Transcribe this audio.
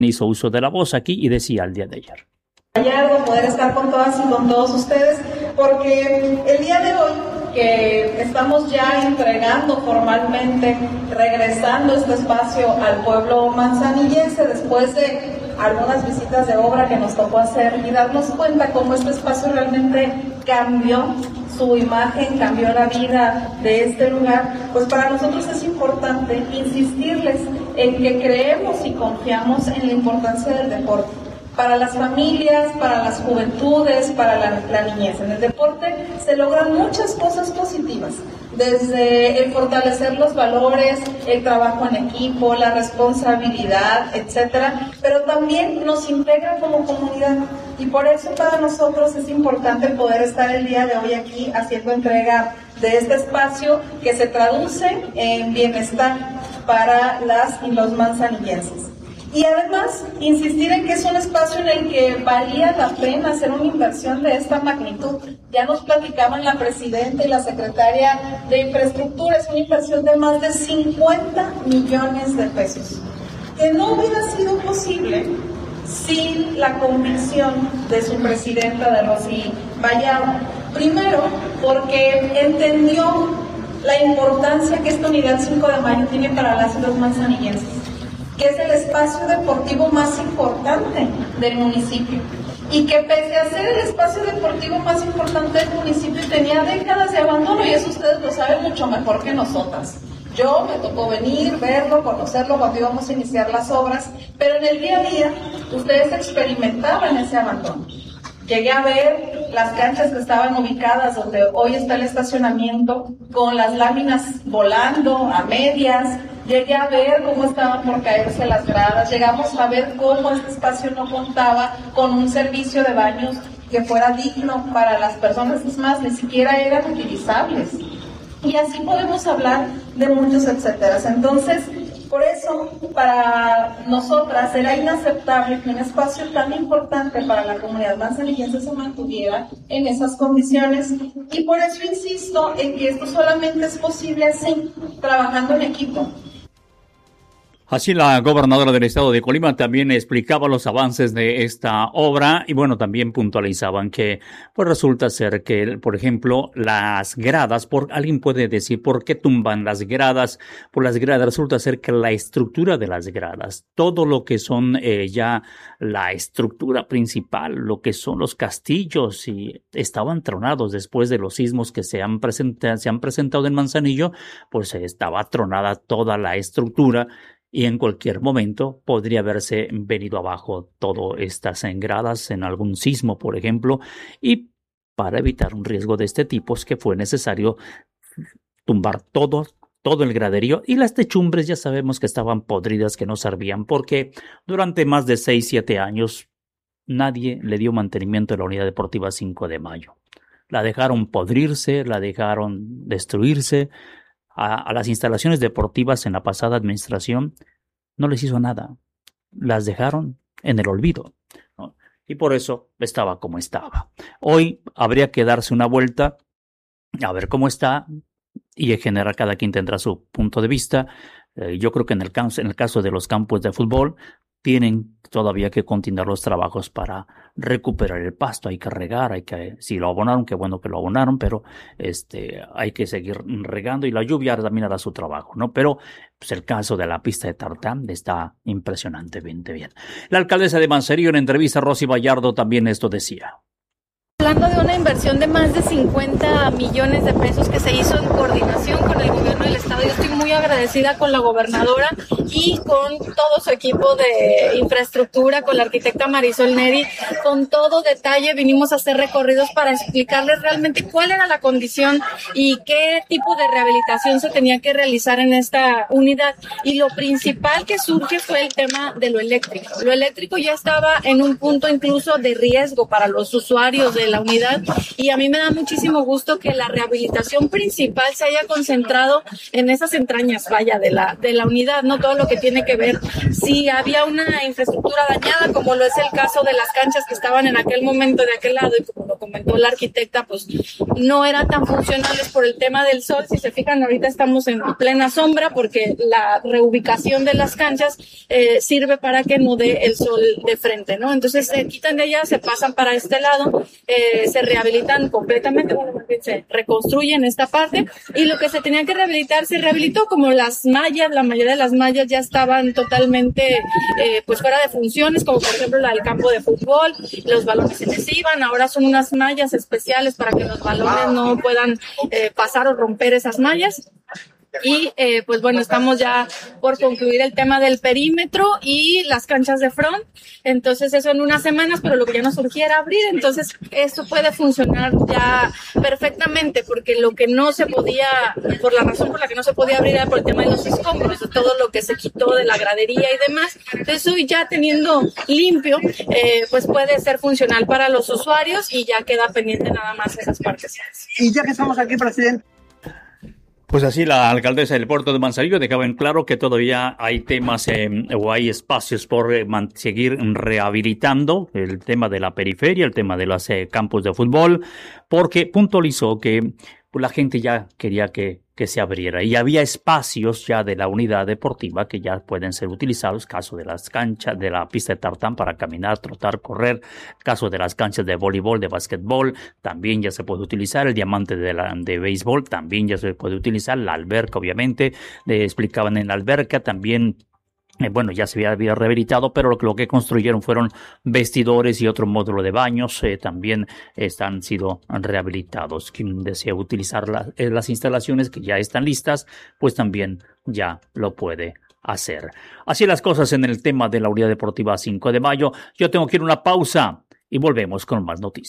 hizo uso de la voz aquí y decía el día de ayer. Poder estar con todas y con todos ustedes, porque el día de hoy que estamos ya entregando formalmente, regresando este espacio al pueblo manzanillense después de algunas visitas de obra que nos tocó hacer y darnos cuenta cómo este espacio realmente cambió su imagen, cambió la vida de este lugar, pues para nosotros es importante insistirles en que creemos y confiamos en la importancia del deporte para las familias, para las juventudes, para la niñez. En el deporte se logran muchas cosas positivas, desde el fortalecer los valores, el trabajo en equipo, la responsabilidad, etcétera, pero también nos integra como comunidad. Y por eso para nosotros es importante poder estar el día de hoy aquí haciendo entrega de este espacio que se traduce en bienestar para las y los manzanillenses. Y además, insistir en que es un espacio en el que valía la pena hacer una inversión de esta magnitud. Ya nos platicaban la presidenta y la secretaria de Infraestructura, es una inversión de más de 50 millones de pesos, que no hubiera sido posible sin la convicción de su presidenta, de Rosy Vallado. Primero, porque entendió la importancia que esta unidad 5 de mayo tiene para las y los manzanillenses, que es el espacio deportivo más importante del municipio y que pese a ser el espacio deportivo más importante del municipio tenía décadas de abandono, y eso ustedes lo saben mucho mejor que nosotras. Yo me tocó venir, verlo, conocerlo cuando íbamos a iniciar las obras, pero en el día a día ustedes experimentaban ese abandono. Llegué a ver las canchas que estaban ubicadas donde hoy está el estacionamiento, con las láminas volando a medias. Llegué a ver cómo estaban por caerse las gradas. Llegamos a ver cómo este espacio no contaba con un servicio de baños que fuera digno para las personas. Es más, ni siquiera eran utilizables. Y así podemos hablar de muchos etcétera. Entonces, por eso, para nosotras era inaceptable que un espacio tan importante para la comunidad manzanillense se mantuviera en esas condiciones. Y por eso insisto en que esto solamente es posible así, trabajando en equipo. Así la gobernadora del estado de Colima también explicaba los avances de esta obra y bueno, también puntualizaban que pues resulta ser que, por ejemplo, las gradas, alguien puede decir, ¿por qué tumban las gradas? Por las gradas resulta ser que la estructura de las gradas, todo lo que son ya la estructura principal, lo que son los castillos, y estaban tronados después de los sismos que se han presentado en Manzanillo, pues estaba tronada toda la estructura. Y en cualquier momento podría haberse venido abajo todas estas gradas en algún sismo, por ejemplo, y para evitar un riesgo de este tipo es que fue necesario tumbar todo el graderío, y las techumbres ya sabemos que estaban podridas, que no servían, porque durante más de 6-7 años nadie le dio mantenimiento a la Unidad Deportiva 5 de Mayo. La dejaron podrirse, la dejaron destruirse. A las instalaciones deportivas en la pasada administración no les hizo nada, las dejaron en el olvido, ¿no? Y por eso estaba como estaba. Hoy habría que darse una vuelta a ver cómo está, y en general cada quien tendrá su punto de vista. Yo creo que en el caso de los campos de fútbol tienen todavía que continuar los trabajos para recuperar el pasto. Hay que regar, si lo abonaron, qué bueno que lo abonaron, pero hay que seguir regando, y la lluvia también hará su trabajo, ¿no? Pero pues, el caso de la pista de tartán está impresionantemente bien. La alcaldesa de Manzanillo, en entrevista, Rosy Vallardo, también esto decía. Hablando de una inversión de más de 50 millones de pesos que se hizo en coordinación con el gobierno del estado. Yo estoy muy agradecida con la gobernadora y con todo su equipo de infraestructura, con la arquitecta Marisol Neri. Con todo detalle vinimos a hacer recorridos para explicarles realmente cuál era la condición y qué tipo de rehabilitación se tenía que realizar en esta unidad. Y lo principal que surge fue el tema de lo eléctrico. Lo eléctrico ya estaba en un punto incluso de riesgo para los usuarios de la la unidad, y a mí me da muchísimo gusto que la rehabilitación principal se haya concentrado en esas entrañas, vaya, de la unidad, no todo lo que tiene que ver. Si había una infraestructura dañada, como lo es el caso de las canchas que estaban en aquel momento de aquel lado, y como lo comentó la arquitecta, pues no eran tan funcionales por el tema del sol. Si se fijan, ahorita estamos en plena sombra porque la reubicación de las canchas sirve para que no dé el sol de frente, ¿no? Entonces se quitan de ellas, se pasan para este lado, se rehabilitan completamente, bueno, se reconstruyen esta parte, y lo que se tenía que rehabilitar se rehabilitó, como las mallas, la mayoría de las mallas ya estaban totalmente pues fuera de funciones, como por ejemplo la del campo de fútbol, los balones se les iban, ahora son unas mallas especiales para que los balones no puedan pasar o romper esas mallas. Y pues bueno, estamos ya por concluir el tema del perímetro y las canchas de front, entonces eso en unas semanas, pero lo que ya nos surgía era abrir, entonces esto puede funcionar ya perfectamente, porque lo que no se podía, por la razón por la que no se podía abrir era por el tema de los escombros, de todo lo que se quitó de la gradería y demás. Entonces hoy ya teniendo limpio, pues puede ser funcional para los usuarios, y ya queda pendiente nada más esas partes. Y ya que estamos aquí, presidente. Pues así la alcaldesa del puerto de Manzanillo dejaba en claro que todavía hay temas o hay espacios por seguir rehabilitando el tema de la periferia, el tema de los campos de fútbol, porque puntualizó que la gente ya quería que se abriera y había espacios ya de la unidad deportiva que ya pueden ser utilizados, caso de las canchas, de la pista de tartán para caminar, trotar, correr, caso de las canchas de voleibol, de básquetbol, también ya se puede utilizar, el diamante de béisbol también ya se puede utilizar, la alberca obviamente, le explicaban en la alberca también. Bueno, ya se había rehabilitado, pero lo que construyeron fueron vestidores y otro módulo de baños. También han sido rehabilitados. Quien desea utilizar las instalaciones que ya están listas, pues también ya lo puede hacer. Así las cosas en el tema de la Unidad Deportiva 5 de Mayo. Yo tengo que ir a una pausa y volvemos con más noticias.